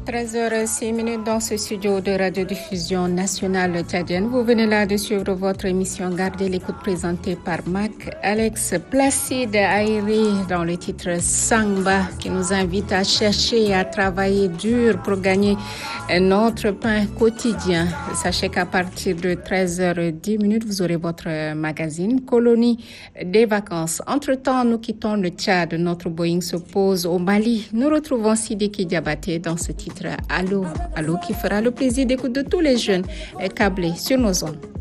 13h06 dans ce studio de radiodiffusion nationale tchadienne. Vous venez là de suivre votre émission Gardez l'écoute présentée par Mac Alex Placide Aïri dans le titre Samba qui nous invite à chercher et à travailler dur pour gagner notre pain quotidien. Sachez qu'à partir de 13h10, vous aurez votre magazine Colonie des vacances. Entre-temps, nous quittons le Tchad. Notre Boeing se pose au Mali. Nous retrouvons Sidiki Diabaté dans ce titre Allô, Allô qui fera le plaisir d'écoute de tous les jeunes câblés sur nos ondes.